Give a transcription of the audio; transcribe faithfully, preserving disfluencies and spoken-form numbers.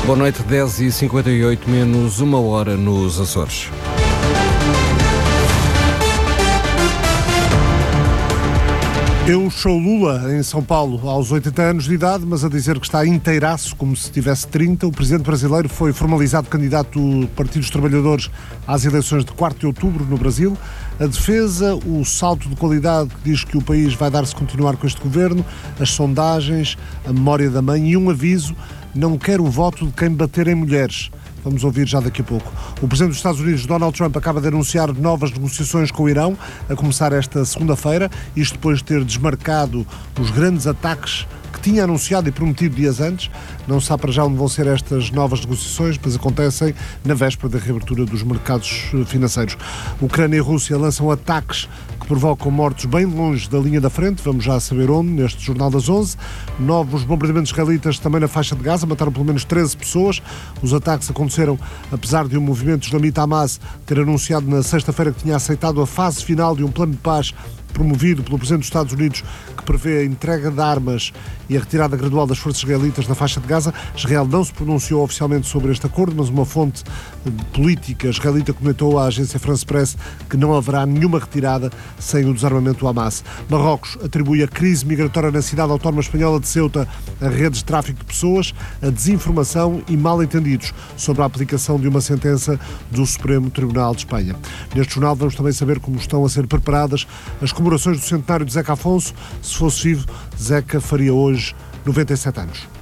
Boa noite, dez e cinquenta e oito, menos uma hora nos Açores. Eu sou Lula, em São Paulo, aos oitenta anos de idade, mas a dizer que está inteiraço, como se tivesse trinta. O presidente brasileiro foi formalizado candidato do Partido dos Trabalhadores às eleições de quatro de outubro no Brasil. A defesa, o salto de qualidade que diz que o país vai dar se continuar com este governo, as sondagens, a memória da mãe e um aviso: não quero o voto de quem bater em mulheres. Vamos ouvir já daqui a pouco. O presidente dos Estados Unidos, Donald Trump, acaba de anunciar novas negociações com o Irão, a começar esta segunda-feira, isto depois de ter desmarcado os grandes ataques que tinha anunciado e prometido dias antes. Não se sabe para já onde vão ser estas novas negociações, mas acontecem na véspera da reabertura dos mercados financeiros. Ucrânia e Rússia lançam ataques que provocam mortos bem longe da linha da frente, vamos já saber onde, neste Jornal das onze. Novos bombardeamentos israelitas também na faixa de Gaza, mataram pelo menos treze pessoas. Os ataques aconteceram apesar de o movimento islamita Hamas ter anunciado na sexta-feira que tinha aceitado a fase final de um plano de paz promovido pelo Presidente dos Estados Unidos, que prevê a entrega de armas e a retirada gradual das forças israelitas da faixa de Gaza. Israel não se pronunciou oficialmente sobre este acordo, mas uma fonte política israelita comentou à agência France Press que não haverá nenhuma retirada sem o desarmamento do Hamas. Marrocos atribui a crise migratória na cidade autónoma espanhola de Ceuta a redes de tráfico de pessoas, a desinformação e mal-entendidos sobre a aplicação de uma sentença do Supremo Tribunal de Espanha. Neste jornal vamos também saber como estão a ser preparadas as comemorações do centenário de Zeca Afonso. Se fosse vivo, Zeca faria hoje noventa e sete anos.